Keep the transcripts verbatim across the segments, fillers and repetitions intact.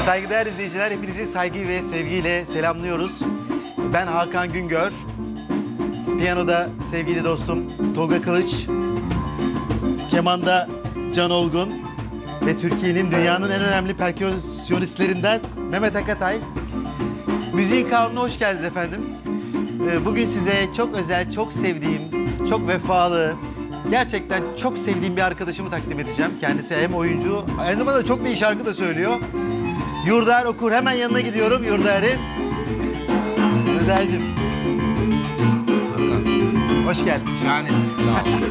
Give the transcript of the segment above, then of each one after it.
Saygıdeğer izleyiciler, hepinizi saygı ve sevgiyle selamlıyoruz. Ben Hakan Güngör. Piyanoda sevgili dostum Tolga Kılıç. Kemanda Can Olgun. Ve Türkiye'nin, dünyanın en önemli perküsyonistlerinden Mehmet Akatay. Müziğin kanununa hoş geldiniz efendim. Bugün size çok özel, çok sevdiğim, çok vefalı, gerçekten çok sevdiğim bir arkadaşımı takdim edeceğim. Kendisi hem oyuncu, aynı zamanda çok da iyi şarkı da söylüyor. Yurdaer Okur. Hemen yanına gidiyorum Yurdaer'in. Yurdaer'cim. Hoş geldin. Şahanesin. Sağ ol.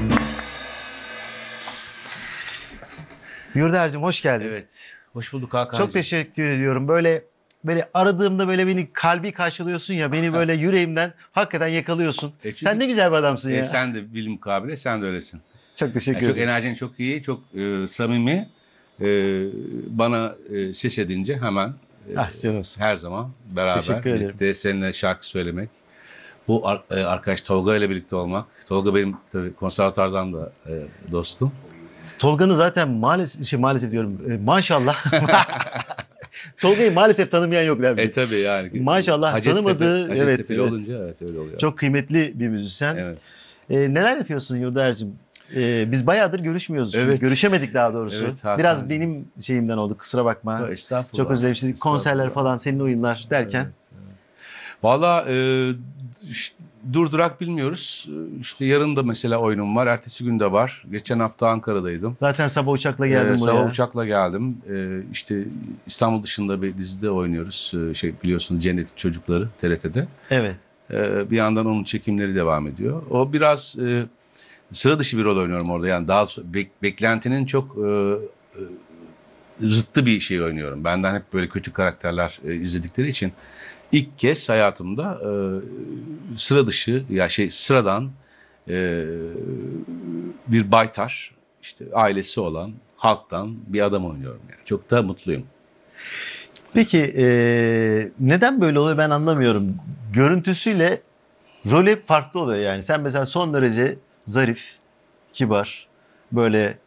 Yurdaer'cim hoş geldin. Evet. Hoş bulduk Hakan'cığım. Çok teşekkür ediyorum. Böyle böyle aradığımda böyle beni kalbi karşılıyorsun ya, beni böyle yüreğimden hakikaten yakalıyorsun. E çünkü, sen ne güzel bir adamsın e, ya. Sen de bilim kabili, sen de öylesin. Çok teşekkür Yani çok ederim. enerjin çok iyi, çok e, samimi. E, bana e, ses edince hemen e, Ah canımsın. her zaman beraber Teşekkür ederim. birlikte seninle şarkı söylemek. Bu ar- e, arkadaş Tolga ile birlikte olmak. Tolga benim tabii konservatuardan da e, dostum. Tolga'nın zaten maalesef, şey maalesef diyorum e, maşallah. Tolga'yı maalesef tanımayan yok der misin? E tabii yani. Maşallah Hacettepe- tanımadığı, evet, Hacettepe'li evet. olunca evet öyle oluyor. Çok kıymetli bir müzisyen. Evet. E, neler yapıyorsun Yurdaer'cim? E, biz bayağıdır görüşmüyoruz. Evet. Görüşemedik daha doğrusu. Evet, Hakan. Biraz benim şeyimden oldu, kusura bakma. Estağfurullah. Çok özlemiştik. Konserler Estağfurullah. falan, senin oyunlar derken. Evet, evet. Valla e, ş- durdurak bilmiyoruz. E, İşte yarın da mesela oyunum var. Ertesi gün de var. Geçen hafta Ankara'daydım. Zaten sabah uçakla geldim Ee, buraya. sabah uçakla geldim. Ee, işte İstanbul dışında bir dizide oynuyoruz. Ee, şey biliyorsunuz, Cennet Çocukları T R T'de. Evet. Ee, bir yandan onun çekimleri devam ediyor. O biraz e, sıra dışı bir rol oynuyorum orada. Yani daha bek- beklentinin çok e, e, zıttı bir şey oynuyorum. Benden hep böyle kötü karakterler e, izledikleri için ilk kez hayatımda e, sıra dışı ya şey sıradan e, bir baytar, işte ailesi olan halktan bir adam oynuyorum yani. Çok da mutluyum. Peki e, neden böyle oluyor ben anlamıyorum. Görüntüsüyle rolü hep farklı oluyor yani. Sen mesela son derece zarif, kibar, böyle